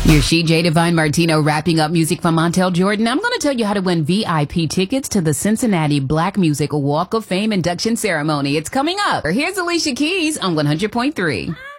Your She J Divine Martino wrapping up music from Montel Jordan. I'm going to tell you how to win VIP tickets to the Cincinnati Black Music Walk of Fame induction ceremony. It's coming up. Here's Alicia Keys on 100.3.